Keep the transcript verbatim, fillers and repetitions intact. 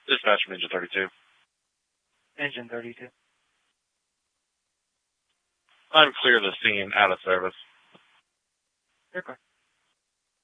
Dispatch from Engine thirty-two. Engine thirty-two. I'm clear of the scene, out of service. Okay.